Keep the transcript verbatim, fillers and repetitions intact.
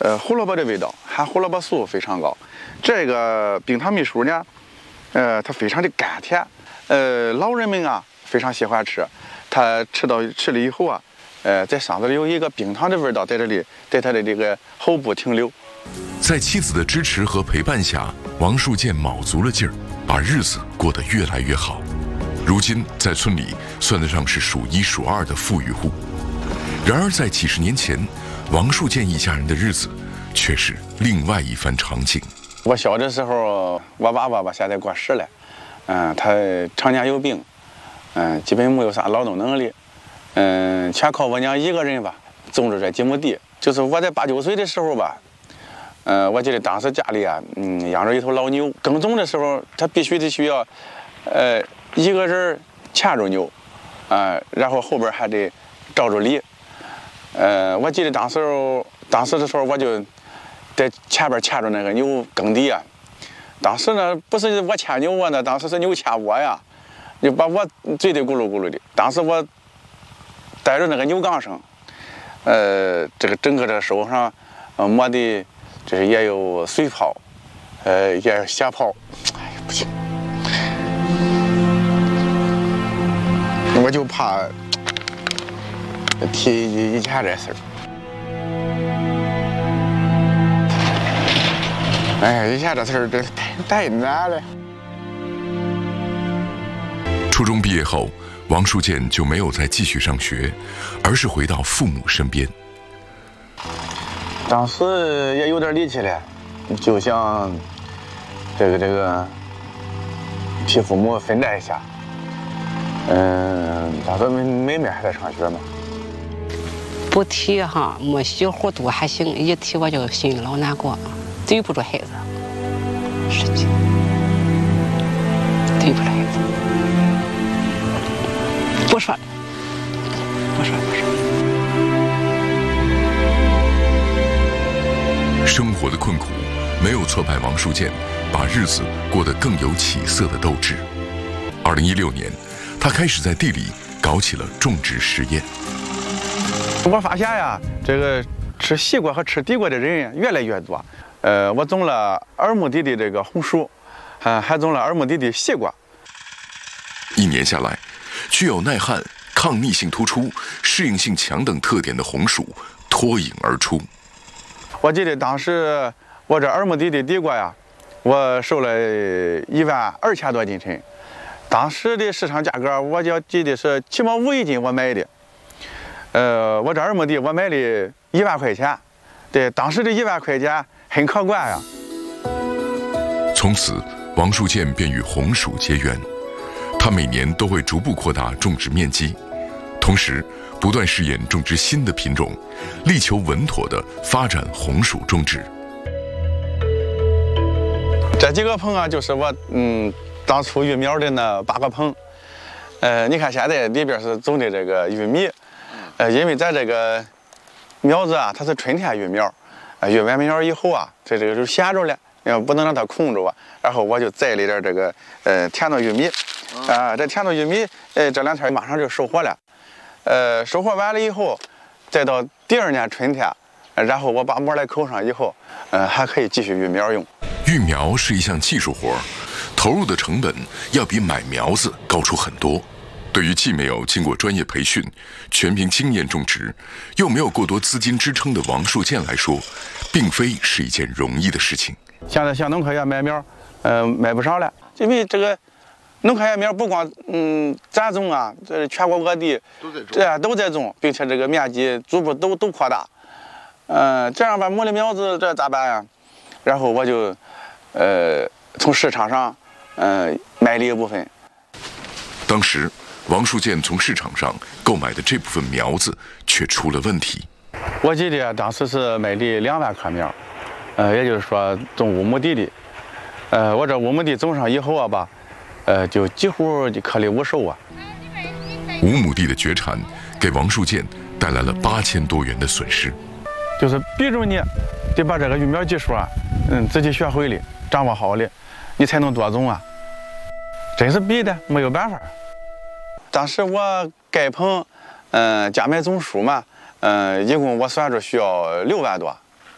呃，胡萝卜的味道，含胡萝卜素非常高。这个冰糖蜜薯呢，呃，它非常的甘甜，呃，老人们啊非常喜欢吃，它吃到吃了以后啊，呃，在嗓子里有一个冰糖的味道在这里，在它的这个喉部停留。 在妻子的支持和陪伴下，王树建卯足了劲儿，把日子过得越来越好。如今在村里算得上是数一数二的富裕户。然而在几十年前，王树建一家人的日子却是另外一番场景。 我小的时候，我爸爸吧现在过世了，嗯，他常年有病，嗯，基本没有啥劳动能力，嗯，全靠我娘一个人吧种植这几亩地。就是我在八九岁的时候吧，嗯，我记得当时家里啊，嗯，养着一头老牛，耕种的时候他必须得需要，呃，一个人牵着牛，啊、呃，然后后边还得照着犁。呃，我记得当时候，当时的时候我就在前边牵着那个牛耕地啊。当时呢，不是我牵牛啊呢，当时是牛牵我呀，就把我追得咕噜咕噜的。当时我带着那个牛杠绳，呃，这个整个这手上，呃，磨的这是也有水泡，呃，也有血泡。哎呀，不行，我就怕提以前这事儿。哎，以前这事儿这太太难了。 初中毕业后，王树建就没有再继续上学，而是回到父母身边。 当时也有点力气了，就想这个这个替父母分担一下。嗯，当时妹妹还在上学嘛。 不提哈，没稀糊涂还行，一提我就心里老难过，对不住孩子，实际对不住孩子，不说了，不说了，不说了。生活的困苦没有挫败王树建把日子过得更有起色的斗志。二零一六年，他开始在地里搞起了种植实验。 我发现呀，这个吃西瓜和吃地瓜的人越来越多。呃，我种了耳目地的这个红薯，呃，还种了耳目地的西瓜。 一年下来，具有耐旱、抗逆性突出、适应性强等特点的红薯脱颖而出。 我记得当时我这耳目地的地瓜呀，我收了一万二千多斤称。当时的市场价格，我就记得是七毛五一斤，我买的。呃，我这耳目地我买的一万块钱，对，当时的一万块钱很可观呀。 从此，王树建便与红薯结缘。他每年都会逐步扩大种植面积，同时不断试验种植新的品种，力求稳妥地发展红薯种植。 这几个棚啊，就是我嗯当初育苗的那八个棚。呃，你看现在里边是种的这个玉米。呃，因为咱这个苗子啊，它是春天育苗，呃，育完苗以后啊，这这个就闲着了，要不能让它空着啊。然后我就栽了点这个呃甜糯玉米，啊、呃，这甜糯玉米，呃，这两天马上就收获了，呃，收获完了以后，再到第二年春天，呃、然后我把膜来扣上以后，呃，还可以继续育苗用。 育苗是一项技术活，投入的成本要比买苗子高出很多。对于既没有经过专业培训，全凭经验种植，又没有过多资金支撑的王树建来说，并非是一件容易的事情。 现在向农科院买苗，呃，买不上了，因为这个农科院苗不光嗯咱种啊，这全国各地都在种， 这都在种，并且这个面积逐步都都扩大。嗯、呃，这样吧，没了苗子这咋办呀？然后我就呃从市场上嗯、呃、买了一部分。 当时王树建从市场上购买的这部分苗子却出了问题。 我记得当时是买的两万棵苗，呃，也就是说种五亩地的，呃，我这五亩地种上以后啊吧，呃，就几乎就颗粒无收啊。 五亩地的绝产给王树建带来了八千多元的损失。 就是逼着你得把这个育苗技术啊，嗯，自己学会了，掌握好了，你才能多种啊。真是逼的，没有办法。当时我盖棚，嗯、呃，加买种树嘛，嗯、呃，一共我算着需要六万多，